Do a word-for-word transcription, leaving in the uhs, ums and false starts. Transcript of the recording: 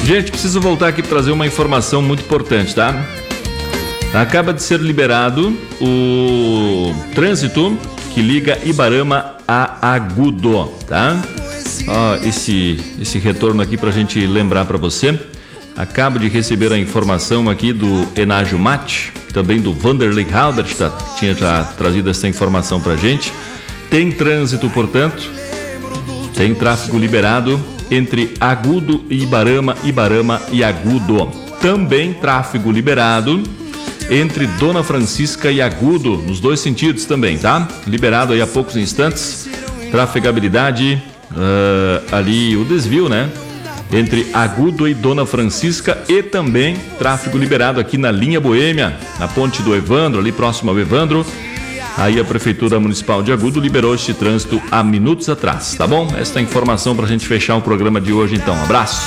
Gente, preciso voltar aqui para trazer uma informação muito importante, tá? Acaba de ser liberado o trânsito que liga Ibarama a Agudo, tá? Ó, esse, esse retorno aqui pra gente lembrar para você. Acabo de receber a informação aqui do Enágio Mate, também do Vanderlei Halbert, tá, tinha já trazido essa informação pra gente. Tem trânsito, portanto, tem tráfego liberado entre Agudo e Ibarama, Ibarama e Agudo. Também tráfego liberado entre Dona Francisca e Agudo, nos dois sentidos também, tá? Liberado aí há poucos instantes. Trafegabilidade, uh, ali o desvio, né? Entre Agudo e Dona Francisca, e também tráfego liberado aqui na linha Boêmia, na ponte do Evandro, ali próximo ao Evandro. Aí a Prefeitura Municipal de Agudo liberou este trânsito há minutos atrás, tá bom? Esta é a informação pra gente fechar o programa de hoje, então. Um abraço.